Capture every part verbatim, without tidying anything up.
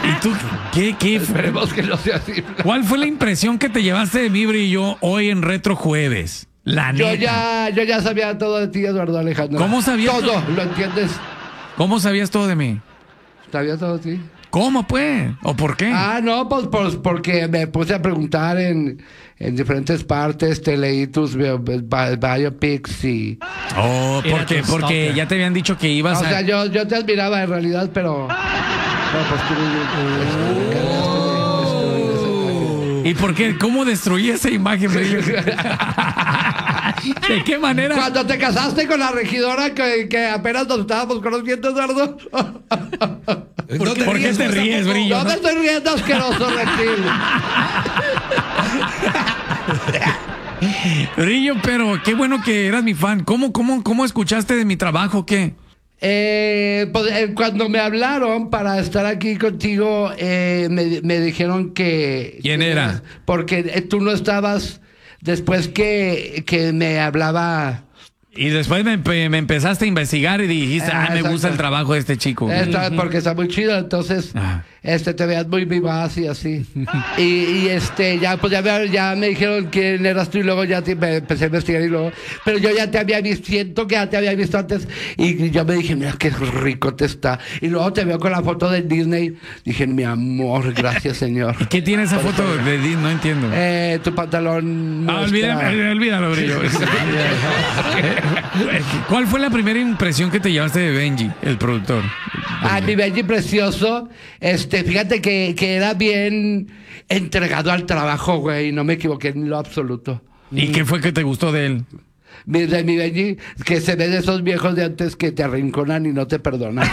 ¿Y tú qué? qué Esperemos que no sea así. ¿Cuál fue la impresión que te llevaste de mi brillo hoy en Retro Jueves? La neta. Yo ya, yo ya sabía todo de ti, Eduardo Alejandro. ¿Cómo sabías todo? todo? ¿Lo entiendes? ¿Cómo sabías todo de mí? ¿Sabías todo de ti? ¿Cómo, pues? ¿O por qué? Ah, no, pues, pues porque me puse a preguntar en, en diferentes partes, te leí tus bio, bio, biopics y... Oh, porque, porque ya te habían dicho que ibas o a... sea, yo, yo te admiraba en realidad, pero... No, pues tú... ¿Y por qué? ¿Cómo destruí esa imagen? ¿De qué manera? Cuando te casaste con la regidora que, que apenas nos estábamos conociendo, Eduardo. ¿Por, qué, ¿por qué te ríes, Brillo? No, no me estoy riendo, asqueroso reptil. Brillo, pero qué bueno que eras mi fan. ¿Cómo, cómo, cómo escuchaste de mi trabajo? ¿Qué? Eh, pues, eh, cuando me hablaron para estar aquí contigo, eh, me, me dijeron que... ¿Quién que, era? Porque eh, tú no estabas después que, que me hablaba... Y después me, me empezaste a investigar y dijiste, ah, ah me exacto. gusta el trabajo de este chico. Esta, porque está muy chido, entonces ah. este te veas muy vivaz y así. y, y este, ya pues ya me, ya me dijeron quién eras tú y luego ya te, me empecé a investigar y luego, pero yo ya te había visto, siento que ya te había visto antes y yo me dije, mira qué rico te está. Y luego te veo con la foto de Disney, dije, mi amor, gracias señor. ¿Qué tiene esa foto de Disney? No entiendo. Eh, tu pantalón. Ah, olvídalo, olvídalo, Brillo. ¿Cuál fue la primera impresión que te llevaste de Benji, el productor? Ah, mi Benji precioso. Este, fíjate que, que era bien entregado al trabajo, güey. No me equivoqué en lo absoluto. ¿Y qué fue que te gustó de él? Mi, de mi Benji, que se ve de esos viejos de antes que te arrinconan y no te perdonan.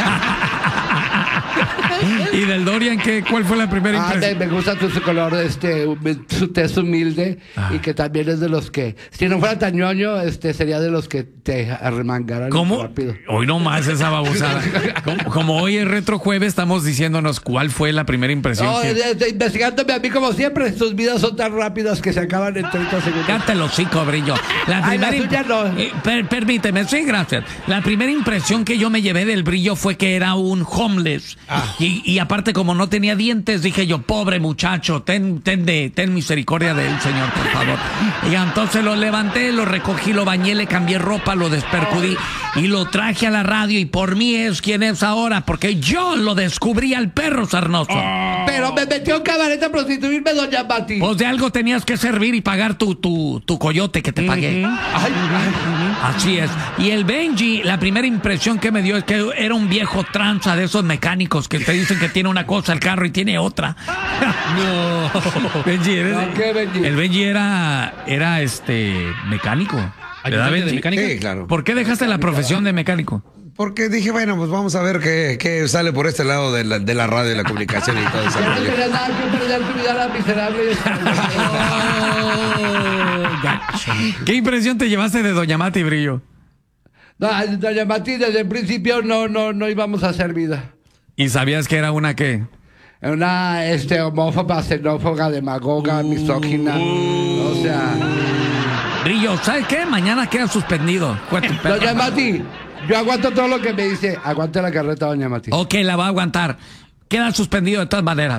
¿Y del Dorian qué? ¿Cuál fue la primera Ah, impresión? me, me gusta tu, su color, este, su tez humilde Ah. y que también es de los que, si no fuera tan ñoño, este, sería de los que te arremangaran ¿Cómo? rápido. Hoy no más esa babosada. Como, como hoy es Retro Jueves, estamos diciéndonos cuál fue la primera impresión. No, que... de, de, investigándome a mí como siempre, tus vidas son tan rápidas que se acaban en treinta segundos. Cállate el hocico, Brillo. La Ay, la primera tuya imp- no. Eh, per- permíteme, sí, gracias. La primera impresión que yo me llevé del Brillo fue que era un homeless. Ah. Y, y aparte, como no tenía dientes, dije yo, pobre muchacho, ten, ten, de, ten misericordia de él, señor, por favor. Y entonces lo levanté, lo recogí, lo bañé, le cambié ropa, lo despercudí y lo traje a la radio. Y por mí es quien es ahora, porque yo lo descubrí al perro sarnoso. Pero me metió en cabaret a prostituirme, doña Mati. Pues de algo tenías que servir y pagar tu, tu, tu coyote que te pagué. Ay, ay. Así es. Y el Benji, la primera impresión que me dio es que era un viejo tranza de esos mecánicos que te dicen que tiene una cosa el carro y tiene otra. No. Benji, eres- No, ¿qué Benji? El Benji era, era este mecánico. ¿Verdad, ¿Ayudante de Benji? mecánica? Sí, claro. ¿Por qué dejaste la profesión de mecánico? Porque dije, bueno, pues vamos a ver qué, qué sale por este lado de la, de la radio y la comunicación y todo eso. Ya no tenía nada que perder tu vida, la miserable. ¿Qué impresión te llevaste de Doña Mati, Brillo? No, doña Mati, desde el principio no, no, no íbamos a hacer vida. ¿Y sabías que era una qué? Una este, homófoba, xenófoba, demagoga, misógina. O sea. Brillo, ¿sabes qué? Mañana queda suspendido. Fue tu perro. Doña Mati, yo aguanto todo lo que me dice. Aguante la carreta, doña Mati. Ok, la va a aguantar. Queda suspendido de todas maneras.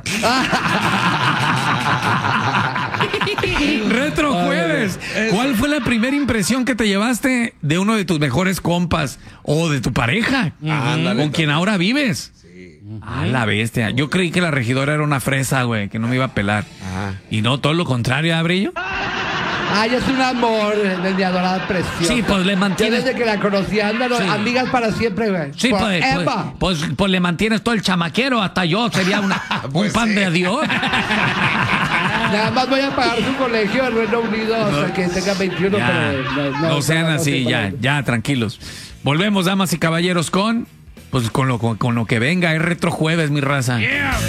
Retro Jueves. ¿Cuál fue la primera impresión que te llevaste de uno de tus mejores compas o de tu pareja? Ándale. Con quien ahora vives. Ah, la bestia. Yo creí que la regidora era una fresa, güey, que no me iba a pelar. Ajá. Y no, todo lo contrario, ¿ah, Brillo? Ay, es un amor de mi adorada preciosa. Sí, pues le Yo mantienes. desde que la conocí, andan Sí. amigas para siempre, güey. Sí, pues, pues, Forever. pues, pues le mantienes todo el chamaquero, hasta yo sería una, Pues un pan sí. de Dios. Nada más voy a pagar su colegio en Reino Unido hasta que tenga veintiuno, Ya, pero no, no sean no, no así, sé ya, cuál es. ya, tranquilos. Volvemos, damas y caballeros, con pues con lo, con, con lo que venga, es Retro Jueves, mi raza.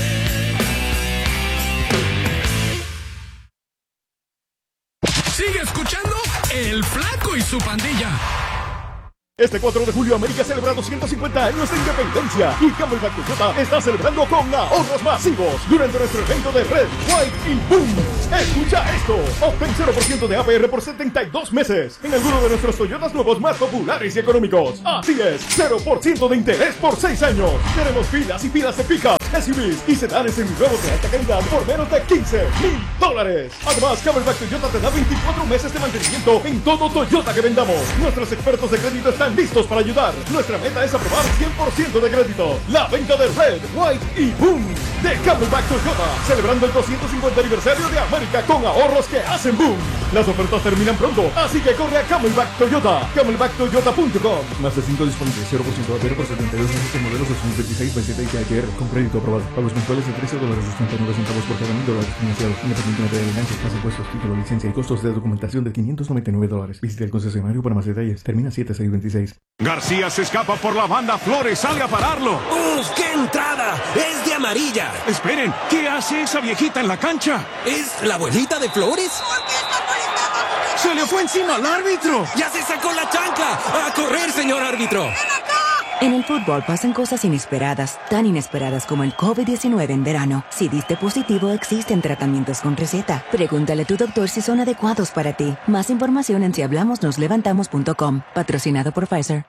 Sigue escuchando El Flaco y su pandilla. Este cuatro de julio América celebra doscientos cincuenta años de independencia y Camelback Toyota está celebrando con ahorros masivos durante nuestro evento de Red, White y Boom. Escucha esto, obtén cero por ciento de A P R por setenta y dos meses en alguno de nuestros Toyotas nuevos más populares y económicos. Así es, cero por ciento de interés por seis años. Tenemos filas y filas de pick-up S U Vs y sedanes seminuevos de alta calidad por menos de quince mil dólares. Además, Camelback Toyota te da veinticuatro meses de mantenimiento en todo Toyota que vendamos. Nuestros expertos de crédito están listos para ayudar. Nuestra meta es aprobar cien por ciento de crédito. La venta de Red, White y Boom de Camelback Toyota, celebrando el doscientos cincuenta aniversario de América con ahorros que hacen boom. Las ofertas terminan pronto, así que corre a Camelback Toyota, camelback toyota punto com. Más de cinco disponibles, cero por ciento de A P R por setenta y dos meses en modelos dos mil veintiséis, veintisiete y A P R con crédito aprobado. Pagos mensuales de trece dólares setenta y nueve centavos por cada mil dólares financiados, independientemente de ganancias, tasas, impuestos, título, licencia y costos de documentación de quinientos noventa y nueve dólares. Visite el concesionario para más detalles. Termina siete seis veintiséis. García se escapa por la banda, Flores sale a pararlo. ¡Uf, qué entrada! ¡Es de amarilla! Esperen, ¿qué hace esa viejita en la cancha? ¿Es la abuelita de Flores? ¿Por qué está molestando a su ¡Se le fue encima al árbitro! ¡Ya se sacó la chancla! ¡A correr, señor árbitro! ¡Ven acá! En el fútbol pasan cosas inesperadas, tan inesperadas como el COVID diecinueve en verano. Si diste positivo, existen tratamientos con receta. Pregúntale a tu doctor si son adecuados para ti. Más información en si hablamos nos levantamos punto com. Patrocinado por Pfizer.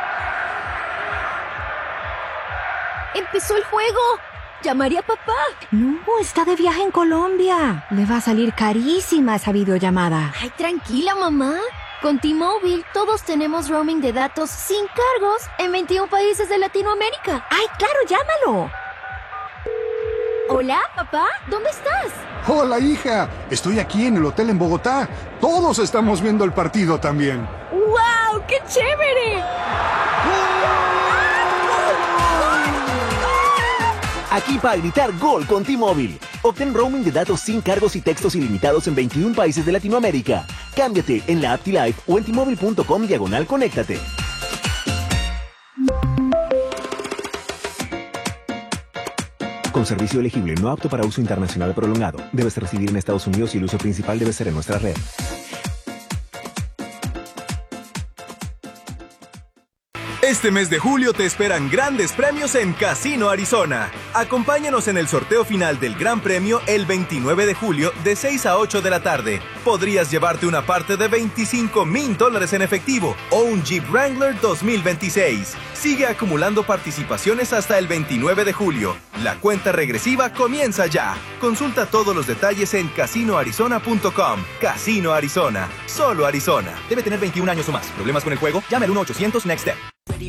¡Empezó el juego! ¡Llamaré a papá! No, está de viaje en Colombia. Le va a salir carísima esa videollamada. Ay, tranquila, mamá. Con T-Mobile todos tenemos roaming de datos sin cargos en veintiún países de Latinoamérica. ¡Ay, claro, llámalo! Hola, papá, ¿dónde estás? Hola, hija. Estoy aquí en el hotel en Bogotá. Todos estamos viendo el partido también. ¡Wow! ¡Qué chévere! Aquí para gritar gol con T-Mobile. Obtén roaming de datos sin cargos y textos ilimitados en veintiún países de Latinoamérica. Cámbiate en la app T-Life o en T Mobile punto com diagonal conéctate. Con servicio elegible no apto para uso internacional prolongado. Debes residir en Estados Unidos y el uso principal debe ser en nuestra red. Este mes de julio te esperan grandes premios en Casino Arizona. Acompáñanos en el sorteo final del Gran Premio el veintinueve de julio de seis a ocho de la tarde. Podrías llevarte una parte de veinticinco mil dólares en efectivo o un Jeep Wrangler dos mil veintiséis. Sigue acumulando participaciones hasta el veintinueve de julio. La cuenta regresiva comienza ya. Consulta todos los detalles en casino arizona punto com. Casino Arizona. Solo Arizona. Debe tener veintiún años o más. ¿Problemas con el juego? Llame al uno ochocientos Next Step.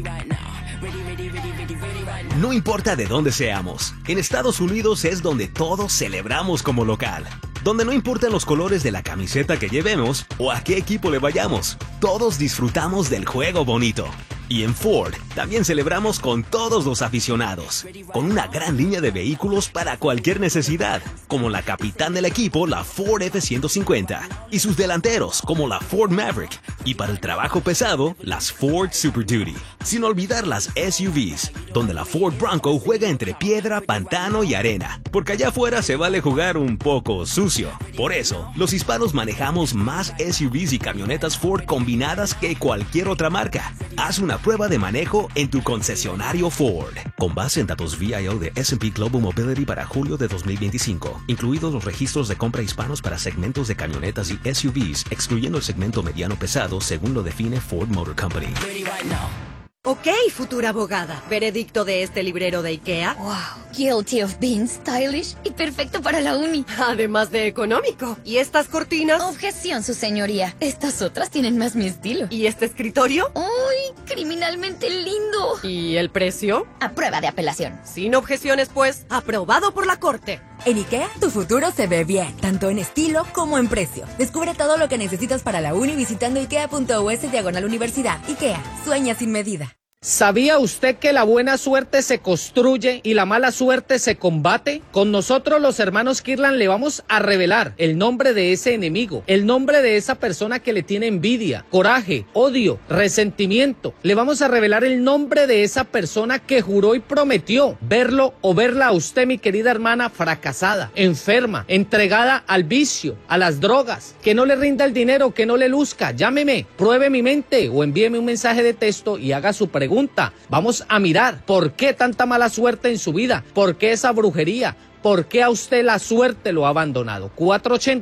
No importa de dónde seamos, en Estados Unidos es donde todos celebramos como local. Donde no importan los colores de la camiseta que llevemos o a qué equipo le vayamos, todos disfrutamos del juego bonito. Y en Ford también celebramos con todos los aficionados, con una gran línea de vehículos para cualquier necesidad, como la capitán del equipo, la Ford F ciento cincuenta, y sus delanteros, como la Ford Maverick, y para el trabajo pesado, las Ford Super Duty. Sin olvidar las S U Vs, donde la Ford Bronco juega entre piedra, pantano y arena, porque allá afuera se vale jugar un poco sucio. Por eso, los hispanos manejamos más S U Vs y camionetas Ford combinadas que cualquier otra marca. Haz una prueba de manejo en tu concesionario Ford. Con base en datos V I O de S and P Global Mobility para julio de dos mil veinticinco, incluidos los registros de compra hispanos para segmentos de camionetas y S U Vs, excluyendo el segmento mediano pesado según lo define Ford Motor Company. Ok, futura abogada. ¿Veredicto de este librero de IKEA? Wow, guilty of being stylish y perfecto para la uni. Además de económico. ¿Y estas cortinas? Objeción, su señoría. Estas otras tienen más mi estilo. ¿Y este escritorio? ¡Uy, criminalmente lindo! ¿Y el precio? A prueba de apelación. Sin objeciones, pues. Aprobado por la corte. En IKEA, tu futuro se ve bien, tanto en estilo como en precio. Descubre todo lo que necesitas para la uni visitando ikea punto u s diagonal universidad. IKEA, sueña sin medida. ¿Sabía usted que la buena suerte se construye y la mala suerte se combate? Con nosotros los hermanos Kirlan le vamos a revelar el nombre de ese enemigo, el nombre de esa persona que le tiene envidia, coraje, odio, resentimiento. Le vamos a revelar el nombre de esa persona que juró y prometió verlo o verla a usted, mi querida hermana, fracasada, enferma, entregada al vicio, a las drogas, que no le rinda el dinero, que no le luzca. Llámeme, pruebe mi mente o envíeme un mensaje de texto y haga su pregunta. Pregunta. Vamos a mirar por qué tanta mala suerte en su vida, por qué esa brujería, por qué a usted la suerte lo ha abandonado. cuatro ochenta,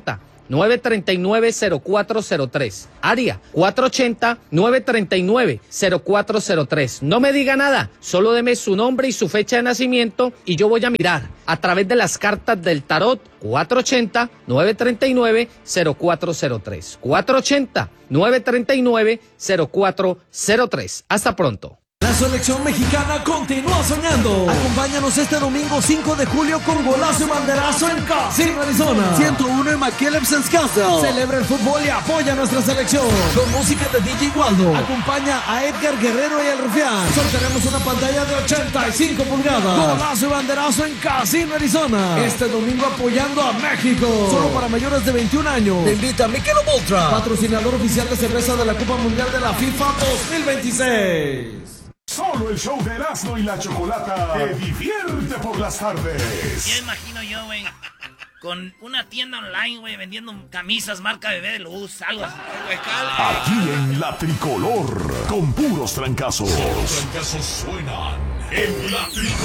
nueve tres nueve, cero cuatro cero tres. Área cuatro ocho cero, nueve tres nueve, cero cuatro cero tres. No me diga nada, solo deme su nombre y su fecha de nacimiento y yo voy a mirar a través de las cartas del tarot. Cuatro ocho cero, nueve tres nueve, cero cuatro cero tres. cuatro ocho cero, nueve tres nueve, cero cuatro cero tres. Hasta pronto. La selección mexicana continúa soñando. Acompáñanos este domingo cinco de julio con golazo y banderazo en Casino Arizona. ciento uno en McKellips Castle. Celebra el fútbol y apoya a nuestra selección. Con música de D J Waldo. Acompaña a Edgar Guerrero y el Rufián. Sortearemos una pantalla de ochenta y cinco pulgadas. Golazo y banderazo en Casino Arizona. Este domingo apoyando a México. Solo para mayores de veintiún años. Te invita Michelob Ultra, patrocinador oficial de cerveza de la Copa Mundial de la FIFA dos mil veintiséis. Solo el show de Erasmo y la Chocolata te divierte por las tardes. Ya imagino yo, güey, con una tienda online, güey, vendiendo camisas marca Bebé de Luz, algo así. Aquí en La Tricolor, con puros trancazos. Los trancazos suenan en La Tricolor.